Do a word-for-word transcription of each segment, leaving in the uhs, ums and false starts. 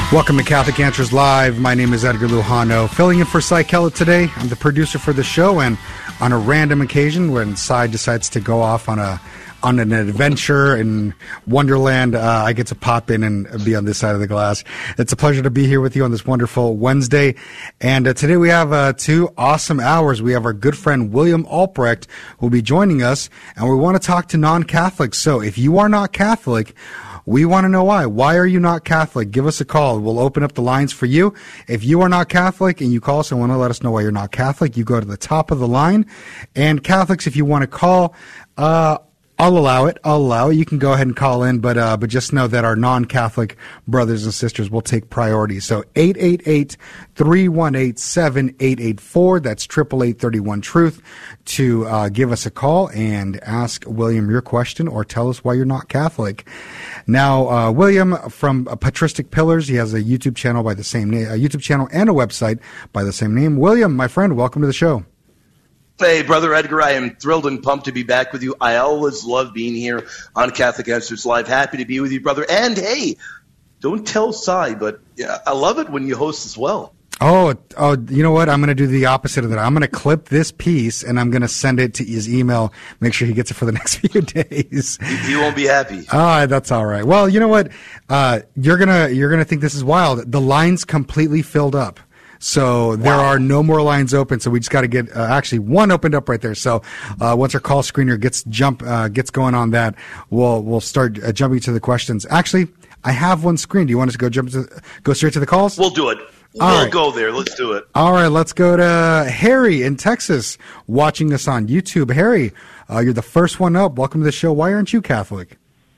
Welcome to Catholic Answers Live. My name is Edgar Lujano, filling in for Cy Kellett today. I'm the producer for the show, and on a random occasion, when Cy decides to go off on a on an adventure in Wonderland, uh, I get to pop in and be on this side of the glass. It's a pleasure to be here with you on this wonderful Wednesday. And uh, today we have uh, two awesome hours. We have our good friend William Albrecht who will be joining us, and we want to talk to non-Catholics. So if you are not Catholic, we want to know why. Why are you not Catholic? Give us a call. We'll open up the lines for you. If you are not Catholic and you call us and want to let us know why you're not Catholic, you go to the top of the line. And Catholics, if you want to call, uh, I'll allow it. I'll allow it. You can go ahead and call in, but uh, but just know that our non-Catholic brothers and sisters will take priority. So eight eight eight, three one eight, seven eight eight four. That's triple eight thirty one truth to uh, give us a call and ask William your question or tell us why you're not Catholic. Now, uh, William from uh, Patristic Pillars, he has a YouTube channel by the same name, a YouTube channel and a website by the same name. William, my friend, welcome to the show. Hey, Brother Edgar, I am thrilled and pumped to be back with you. I always love being here on Catholic Answers Live. Happy to be with you, brother. And, hey, don't tell Cy, but yeah, I love it when you host as well. Oh, oh, you know what? I'm going to do the opposite of that. I'm going to clip this piece, and I'm going to send it to his email. Make sure he gets it for the next few days. He won't be happy. Oh, that's all right. Well, you know what? Uh, you're gonna you're gonna think this is wild. The line's completely filled up. So there wow. are no more lines open. So we just got to get uh, actually one opened up right there. So uh, once our call screener gets jump uh, gets going on that, we'll we'll start uh, jumping to the questions. Actually, I have one screen. Do you want us to go jump to go straight to the calls? We'll do it. We'll All right. go there. Let's do it. All right, let's go to Harry in Texas, watching us on YouTube. Harry, uh, you're the first one up. Welcome to the show. Why aren't you Catholic?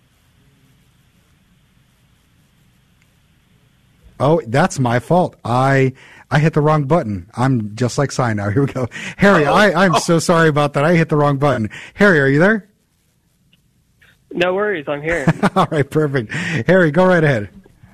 Oh, that's my fault. I I hit the wrong button. I'm just like Cy now. Here we go. Harry, Uh-oh. I, I'm oh. so sorry about that. I hit the wrong button. Harry, are you there? No worries. I'm here. All right, perfect. Harry, go right ahead.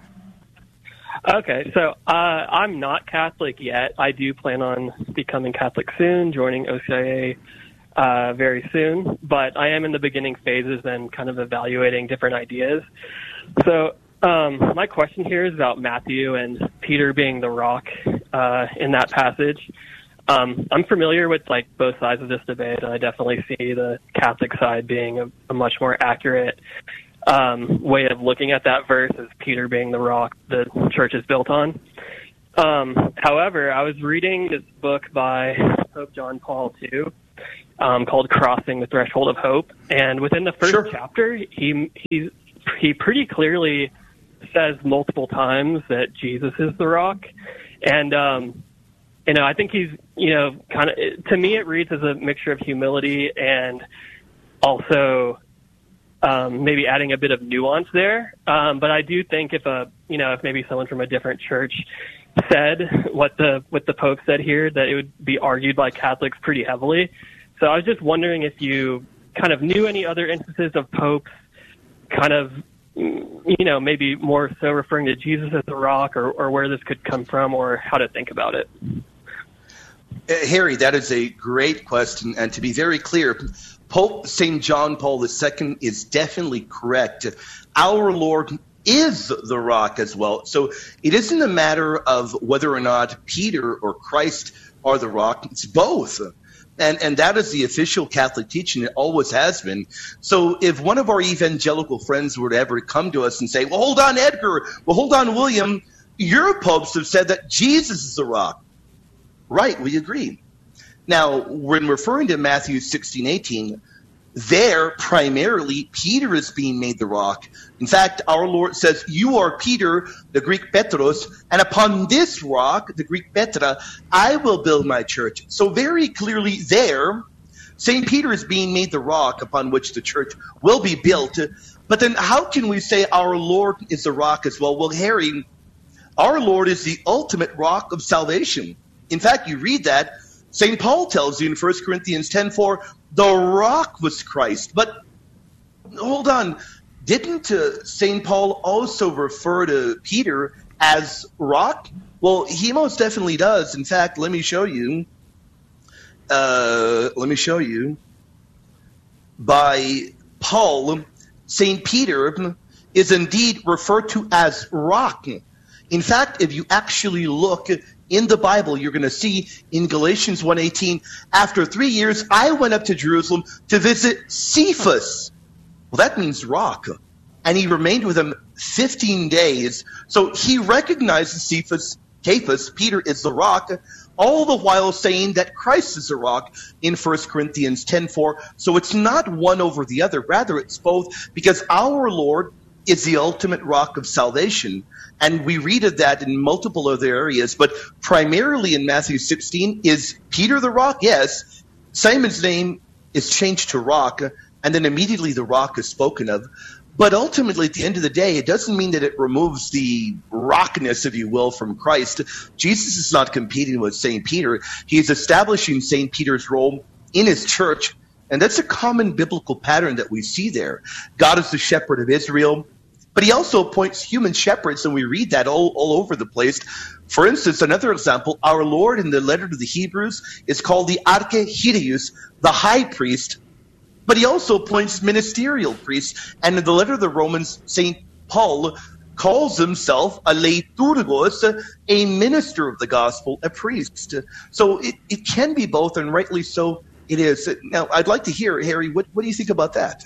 Okay, so uh, I'm not Catholic yet. I do plan on becoming Catholic soon, joining O C I A uh, very soon, but I am in the beginning phases and kind of evaluating different ideas. So um, my question here is about Matthew and Peter being the rock uh, in that passage. Um, I'm familiar with like both sides of this debate, and I definitely see the Catholic side being a, a much more accurate Um, way of looking at that verse as Peter being the rock the church is built on. Um, however, I was reading this book by Pope John Paul the Second um, called Crossing the Threshold of Hope, and within the first sure. chapter, he he he pretty clearly says multiple times that Jesus is the rock, and um, you know I think he's you know kind of to me it reads as a mixture of humility and also Um, maybe adding a bit of nuance there. Um, but I do think if a, you know, if maybe someone from a different church said what the, what the Pope said here, that it would be argued by Catholics pretty heavily. So I was just wondering if you kind of knew any other instances of popes kind of, you know, maybe more so referring to Jesus as the rock, or, or where this could come from, or how to think about it. Uh, Harry, that is a great question. And to be very clear, Pope Saint John Paul the Second is definitely correct. Our Lord is the rock as well. So it isn't a matter of whether or not Peter or Christ are the rock. It's both. And and that is the official Catholic teaching. It always has been. So if one of our evangelical friends were to ever come to us and say, well, hold on, Edgar. Well, hold on, William. Your popes have said that Jesus is the rock. Right, we agree. Now, when referring to Matthew sixteen eighteen, there primarily Peter is being made the rock. In fact, our Lord says, you are Peter, the Greek Petros, and upon this rock, the Greek Petra, I will build my church. So very clearly there, Saint Peter is being made the rock upon which the church will be built. But then how can we say our Lord is the rock as well? Well, Harry, our Lord is the ultimate rock of salvation. In fact, you read that, Saint Paul tells you in First Corinthians ten four, the rock was Christ. But hold on, didn't uh, Saint Paul also refer to Peter as rock? Well, he most definitely does. In fact, let me show you. Uh, let me show you. By Paul, Saint Peter is indeed referred to as rock. In fact, if you actually look in the Bible, you're going to see in Galatians one eighteen, after three years, I went up to Jerusalem to visit Cephas. Well, that means rock. And he remained with him fifteen days. So he recognizes Cephas, Cephas, Peter is the rock, all the while saying that Christ is the rock in First Corinthians ten four. So it's not one over the other. Rather, it's both, because our Lord is the ultimate rock of salvation. And we read of that in multiple other areas. But primarily in Matthew sixteen, is Peter the rock? Yes. Simon's name is changed to rock, and then immediately the rock is spoken of. But ultimately, at the end of the day, it doesn't mean that it removes the rockness, if you will, from Christ. Jesus is not competing with Saint Peter. He is establishing Saint Peter's role in his church, and that's a common biblical pattern that we see there. God is the shepherd of Israel, but he also appoints human shepherds, and we read that all, all over the place. For instance, another example, our Lord in the letter to the Hebrews is called the Archehirius, the high priest, but he also appoints ministerial priests. And in the letter of the Romans, Saint Paul calls himself a leiturgos, a minister of the gospel, a priest. So it, it can be both, and rightly so it is. Now, I'd like to hear, Harry, what, what do you think about that?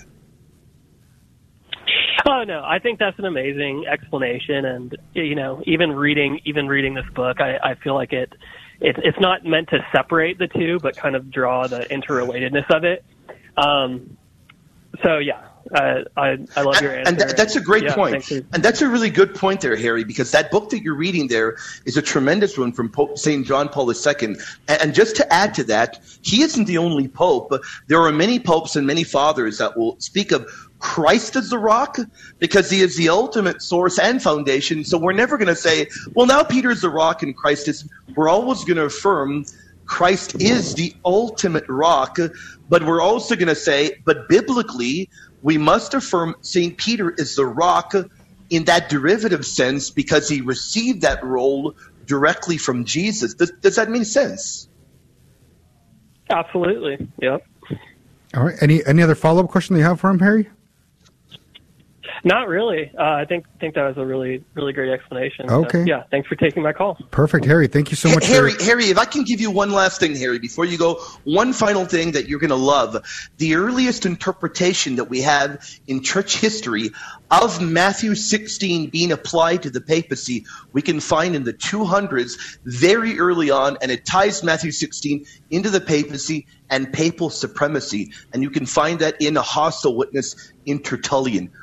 Oh, no, I think that's an amazing explanation. And, you know, even reading even reading this book, I, I feel like it, it it's not meant to separate the two, but kind of draw the interrelatedness of it. Um, so yeah, uh, I, I love your answer. And th- that's a great yeah, point. And that's a really good point there, Harry, because that book that you're reading there is a tremendous one from Pope Saint John Paul the Second. And, and just to add to that, he isn't the only pope. There are many popes and many fathers that will speak of Christ as the rock, because he is the ultimate source and foundation. So we're never going to say, well, now Peter is the rock and Christ is. We're always going to affirm Christ is the ultimate rock, but we're also going to say, but biblically, we must affirm Saint Peter is the rock in that derivative sense, because he received that role directly from Jesus. Does, does that make sense? Absolutely. Yep. All right. Any any other follow-up question that you have for him, Harry? Not really. Uh, I think think that was a really, really great explanation. Okay. So, yeah, thanks for taking my call. Perfect, Harry. Thank you so much. Harry, for... Harry, if I can give you one last thing, Harry, before you go, one final thing that you're going to love. The earliest interpretation that we have in church history of Matthew sixteen being applied to the papacy, we can find in the two hundreds very early on, and it ties Matthew sixteen into the papacy and papal supremacy. And you can find that in a hostile witness in Tertullian.